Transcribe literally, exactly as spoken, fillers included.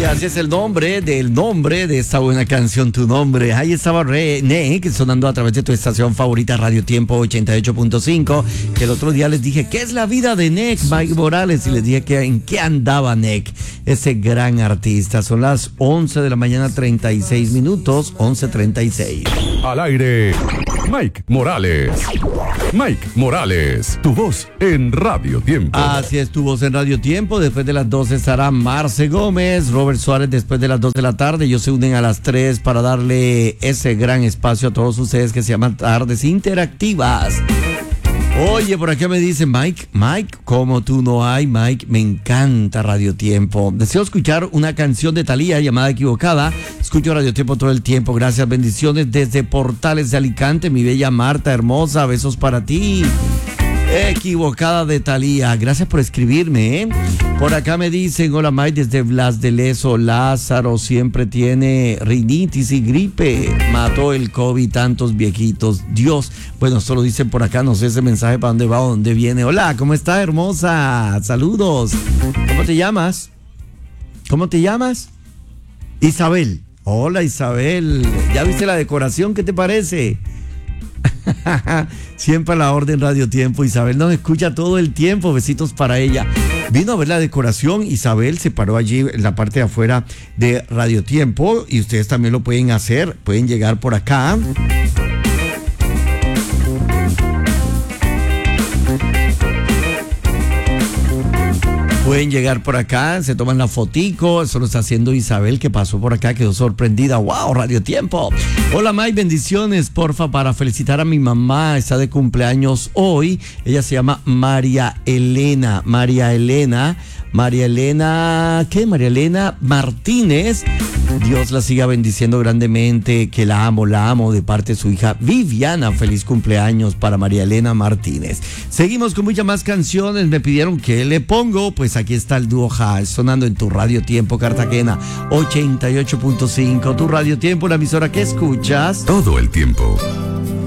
Y así es el nombre del nombre de esta buena canción, Tu Nombre. Ahí estaba Neck sonando a través de tu estación favorita Radio Tiempo ochenta y ocho punto cinco. Que el otro día les dije, ¿qué es la vida de Neck, Mike Morales? Y les dije que en qué andaba Neck, ese gran artista. Son las once de la mañana, treinta y seis minutos, once treinta y seis. Al aire, Mike Morales. Mike Morales, tu voz en Radio Tiempo. Así es, tu voz en Radio Tiempo. Después de las doce estará Marce Gómez, Robert Suárez después de las dos de la tarde. Ellos se unen a las tres para darle ese gran espacio a todos ustedes que se llaman Tardes Interactivas. Oye, por acá me dice Mike, Mike, como tú no hay, Mike, me encanta Radio Tiempo. Deseo escuchar una canción de Thalía llamada Equivocada. Escucho Radio Tiempo todo el tiempo. Gracias, bendiciones desde Portales de Alicante, mi bella Marta hermosa, besos para ti. Equivocada de Thalía, gracias por escribirme, ¿eh? Por acá me dicen, hola Mike, desde Blas de Leso, Lázaro siempre tiene rinitis y gripe, mató el COVID tantos viejitos, Dios, bueno, solo dicen por acá, no sé ese mensaje para dónde va o dónde viene. Hola, ¿cómo estás, hermosa? Saludos. ¿Cómo te llamas? ¿Cómo te llamas? Isabel. Hola, Isabel, ¿ya viste la decoración? ¿Qué te parece? Siempre a la orden Radio Tiempo. Isabel nos escucha todo el tiempo. Besitos para ella. Vino a ver la decoración. Isabel se paró allí en la parte de afuera de Radio Tiempo. Y ustedes también lo pueden hacer. Pueden llegar por acá. Pueden llegar por acá, se toman la fotico, eso lo está haciendo Isabel, que pasó por acá, quedó sorprendida. ¡Wow! Radio Tiempo. Hola Mike, bendiciones, porfa, para felicitar a mi mamá, está de cumpleaños hoy. Ella se llama María Elena, María Elena, María Elena, ¿qué? María Elena Martínez. Dios la siga bendiciendo grandemente, que la amo, la amo, de parte de su hija Viviana. Feliz cumpleaños para María Elena Martínez. Seguimos con muchas más canciones. Me pidieron que le pongo, pues aquí está el dúo Hash sonando en tu Radio Tiempo Cartagena ochenta y ocho punto cinco. Tu Radio Tiempo, la emisora que escuchas todo el tiempo.